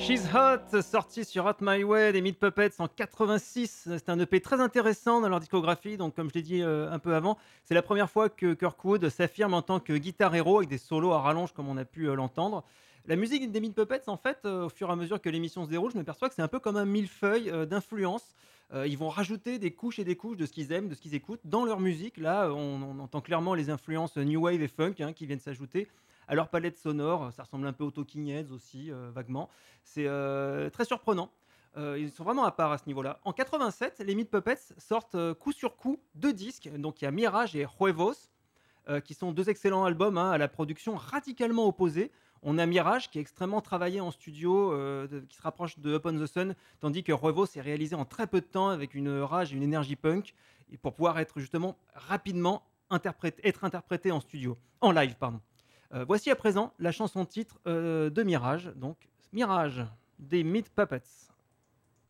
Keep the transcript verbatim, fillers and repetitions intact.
She's Hot, sorti sur Hot My Way des Meat Puppets en quatre-vingt-six. C'est un E P très intéressant dans leur discographie. Donc, comme je l'ai dit euh, un peu avant, c'est la première fois que Kirkwood s'affirme en tant que guitar héros avec des solos à rallonge, comme on a pu euh, l'entendre. La musique des Meat Puppets, en fait, euh, au fur et à mesure que l'émission se déroule, je me perçois que c'est un peu comme un millefeuille euh, d'influences. Euh, ils vont rajouter des couches et des couches de ce qu'ils aiment, de ce qu'ils écoutent dans leur musique. Là, on, on entend clairement les influences New Wave et Funk hein, qui viennent s'ajouter à leur palette sonore. Ça ressemble un peu aux Talking Heads aussi, euh, vaguement. C'est euh, très surprenant. Euh, ils sont vraiment à part à ce niveau-là. En quatre-vingt-sept, les Meat Puppets sortent euh, coup sur coup deux disques. Donc il y a Mirage et Huevos, euh, qui sont deux excellents albums hein, à la production radicalement opposée. On a Mirage qui est extrêmement travaillé en studio, euh, de- qui se rapproche de Up on the Sun, tandis que Huevos est réalisé en très peu de temps avec une rage et une énergie punk, et pour pouvoir être justement rapidement interprété, être interprété en studio, en live, pardon. Euh, voici à présent la chanson titre euh, de Mirage, donc Mirage des Meat Puppets.